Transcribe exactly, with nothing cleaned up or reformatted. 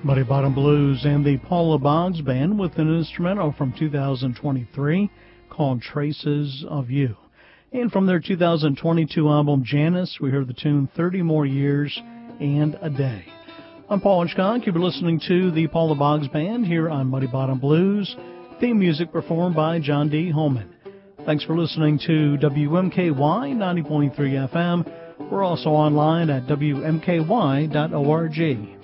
Muddy Bottom Blues and the Paula Boggs Band with an instrumental from two thousand twenty-three called Traces of You. And from their two thousand twenty-two album Janice, we heard the tune thirty More Years and a Day. I'm Paul Hitchcock. You've been listening to the Paula Boggs Band here on Muddy Bottom Blues. Theme music performed by John D. Holman. Thanks for listening to W M K Y ninety point three F M. We're also online at W M K Y dot org.